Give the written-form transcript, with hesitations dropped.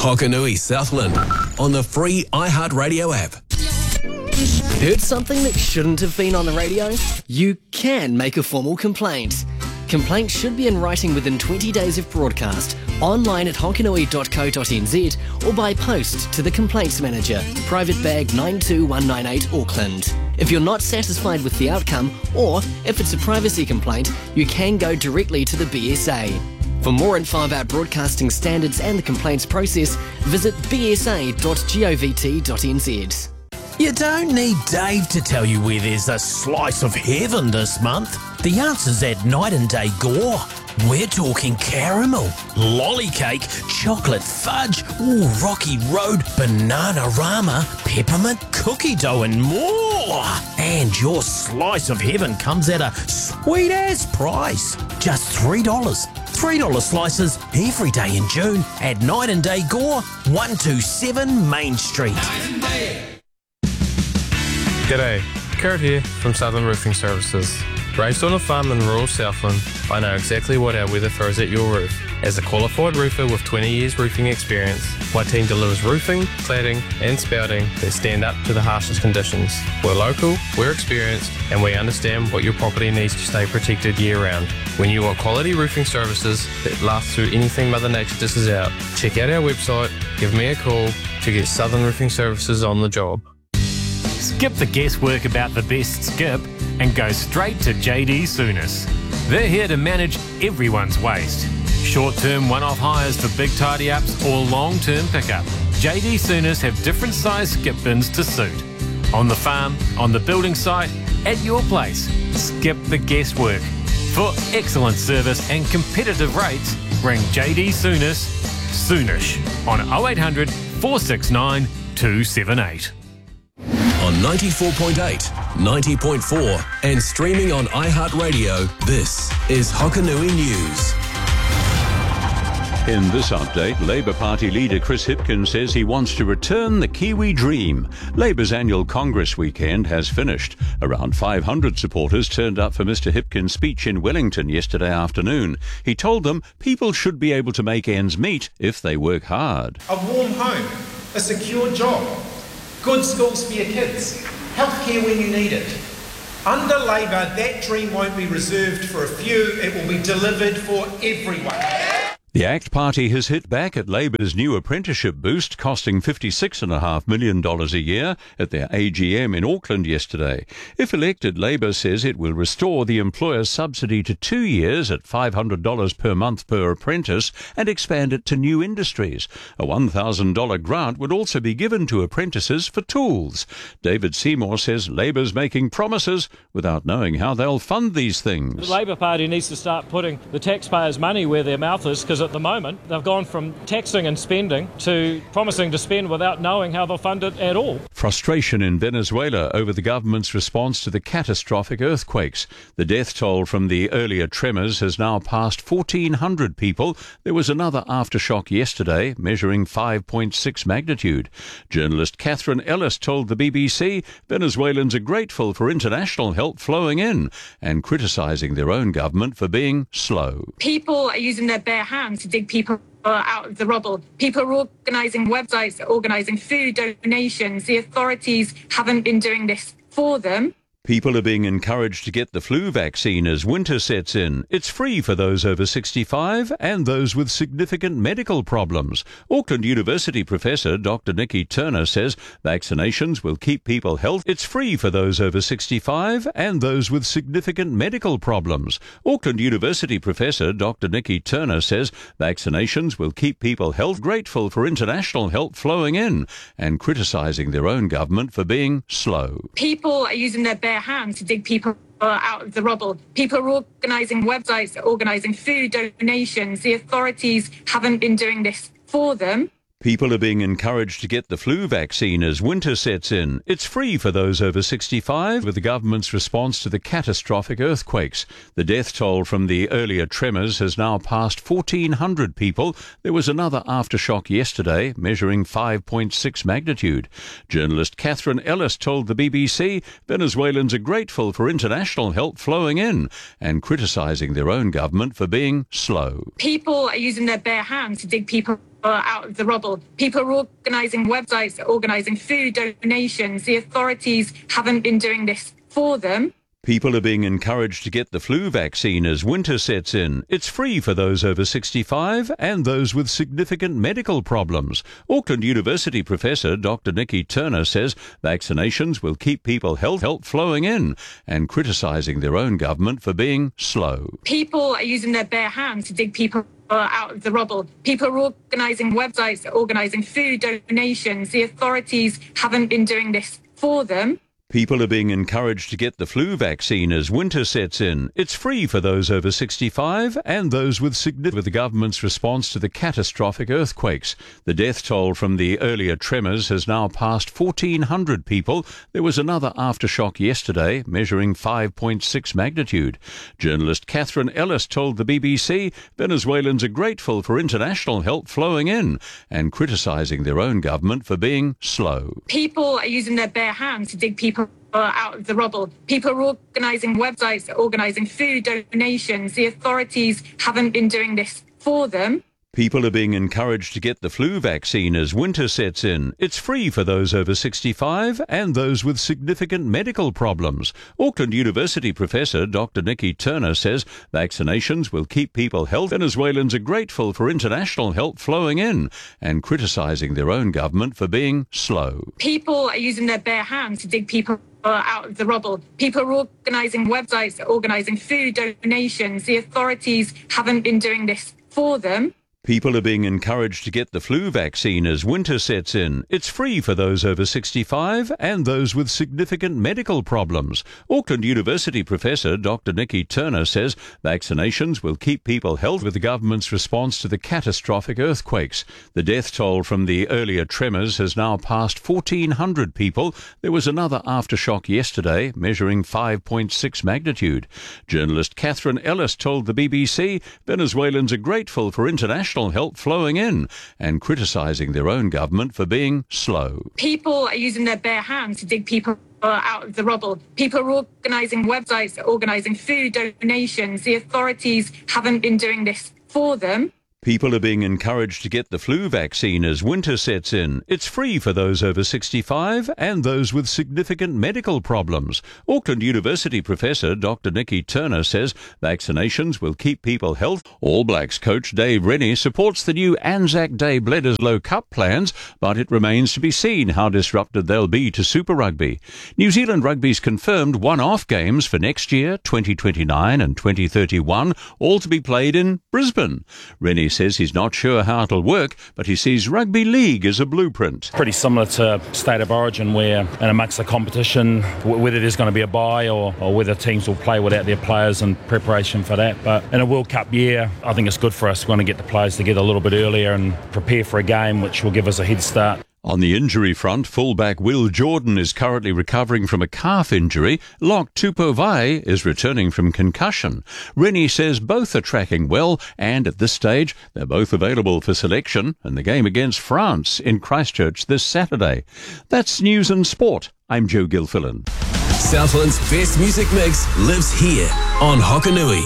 Hokanui Southland on the free iHeartRadio app. Heard something that shouldn't have been on the radio? You can make a formal complaint. Complaints should be in writing within 20 days of broadcast, online at hokanui.co.nz or by post to the Complaints Manager, Private Bag 92198 Auckland. If you're not satisfied with the outcome, or if it's a privacy complaint, you can go directly to the BSA. For more info about broadcasting standards and the complaints process, visit bsa.govt.nz. You don't need Dave to tell you where there's a slice of heaven this month. The answer's at Night and Day Gore. We're talking caramel, lolly cake, chocolate fudge, Rocky Road, banana rama, peppermint, cookie dough and more. And your slice of heaven comes at a sweet-ass price. Just $3. $3 slices every day in June at Night and Day Gore, 127 Main Street. G'day, Kurt here from Southern Roofing Services. Raised on a farm in rural Southland, I know exactly what our weather throws at your roof. As a qualified roofer with 20 years roofing experience, my team delivers roofing, cladding and spouting that stand up to the harshest conditions. We're local, we're experienced and we understand what your property needs to stay protected year round. When you want quality roofing services that last through anything Mother Nature dishes out, check out our website, give me a call to get Southern Roofing Services on the job. Skip the guesswork about the best skip and go straight to JD Sooners. They're here to manage everyone's waste. Short-term one-off hires for big tidy-ups or long-term pickup. JD Sooners have different size skip bins to suit. On the farm, on the building site, at your place. Skip the guesswork. For excellent service and competitive rates, ring JD Sooners soonish on 0800 469 278. On 94.8, 90.4 and streaming on iHeartRadio, this is Hokanui News. In this update, Labour Party leader Chris Hipkins says he wants to return the Kiwi dream. Labour's annual Congress weekend has finished. Around 500 supporters turned up for Mr Hipkins' speech in Wellington yesterday afternoon. He told them people should be able to make ends meet if they work hard. A warm home, a secure job, good schools for your kids, healthcare when you need it. Under Labour, that dream won't be reserved for a few, it will be delivered for everyone. The ACT Party has hit back at Labour's new apprenticeship boost, costing $56.5 million a year at their AGM in Auckland yesterday. If elected, Labour says it will restore the employer's subsidy to 2 years at $500 per month per apprentice and expand it to new industries. A $1,000 grant would also be given to apprentices for tools. David Seymour says Labour's making promises without knowing how they'll fund these things. The Labour Party needs to start putting the taxpayers' money where their mouth is, because at the moment they've gone from taxing and spending to promising to spend without knowing how they'll fund it at all. Frustration in Venezuela over the government's response to the catastrophic earthquakes. The death toll from the earlier tremors has now passed 1,400 people. There was another aftershock yesterday, measuring 5.6 magnitude. Journalist Catherine Ellis told the BBC Venezuelans are grateful for international help flowing in and criticising their own government for being slow. People are using their bare hands to dig people out of the rubble. People are organising websites, organising food donations. The authorities haven't been doing this for them. People are being encouraged to get the flu vaccine as winter sets in. It's free for those over 65 and those with significant medical problems. Auckland University professor Dr. Nikki Turner says vaccinations will keep people healthy. It's free for those over 65 and those with significant medical problems. Auckland University professor Dr. Nikki Turner says vaccinations will keep people healthy. Grateful for international help flowing in and criticising their own government for being slow. People are using their bare hands to dig people out of the rubble. People are organising websites, organising food donations. The authorities haven't been doing this for them. People are being encouraged to get the flu vaccine as winter sets in. It's free for those over 65 with the government's response to the catastrophic earthquakes. The death toll from the earlier tremors has now passed 1,400 people. There was another aftershock yesterday, measuring 5.6 magnitude. Journalist Catherine Ellis told the BBC Venezuelans are grateful for international help flowing in and criticising their own government for being slow. People are using their bare hands to dig people out of the rubble. People are organising websites, organising food donations. The authorities haven't been doing this for them. People are being encouraged to get the flu vaccine as winter sets in. It's free for those over 65 and those with significant medical problems. Auckland University professor Dr. Nikki Turner says vaccinations will keep people help flowing in and criticising their own government for being slow. People are using their bare hands to dig people out of the rubble. People are organising websites, organising food donations. The authorities haven't been doing this for them. People are being encouraged to get the flu vaccine as winter sets in. It's free for those over 65 and those with the government's response to the catastrophic earthquakes. The death toll from the earlier tremors has now passed 1,400 people. There was another aftershock yesterday, measuring 5.6 magnitude. Journalist Catherine Ellis told the BBC Venezuelans are grateful for international help flowing in and criticising their own government for being slow. People are using their bare hands to dig people out of the rubble. People are organising websites, organising food donations. The authorities haven't been doing this for them. People are being encouraged to get the flu vaccine as winter sets in. It's free for those over 65 and those with significant medical problems. Auckland University professor Dr. Nikki Turner says vaccinations will keep people healthy. Venezuelans are grateful for international help flowing in and criticising their own government for being slow. People are using their bare hands to dig people out of the rubble. People are organising websites, organising food donations. The authorities haven't been doing this for them. People are being encouraged to get the flu vaccine as winter sets in. It's free for those over 65 and those with significant medical problems. Auckland University professor Dr. Nikki Turner says vaccinations will keep people healthy with the government's response to the catastrophic earthquakes. The death toll from the earlier tremors has now passed 1,400 people. There was another aftershock yesterday, measuring 5.6 magnitude. Journalist Catherine Ellis told the BBC Venezuelans are grateful for international help flowing in and criticising their own government for being slow. People are using their bare hands to dig people out of the rubble. People are organising websites, organising food donations. The authorities haven't been doing this for them. People are being encouraged to get the flu vaccine as winter sets in. It's free for those over 65 and those with significant medical problems. Auckland University professor Dr. Nikki Turner says vaccinations will keep people healthy. All Blacks coach Dave Rennie supports the new Anzac Day Bledisloe Cup plans, but it remains to be seen how disrupted they'll be to Super Rugby. New Zealand Rugby's confirmed one-off games for next year, 2029 and 2031, all to be played in Brisbane. Rennie says he's not sure how it'll work, but he sees rugby league as a blueprint. Pretty similar to State of Origin, where in amongst the competition, whether there's going to be a bye or whether teams will play without their players in preparation for that. But in a World Cup year, I think it's good for us. We want to get the players together a little bit earlier and prepare for a game which will give us a head start. On the injury front, fullback Will Jordan is currently recovering from a calf injury. Locke Tupovai is returning from concussion. Rennie says both are tracking well, and at this stage, they're both available for selection in the game against France in Christchurch this Saturday. That's News and Sport. I'm Joe Gilfillan. Southland's best music mix lives here on Hokanui.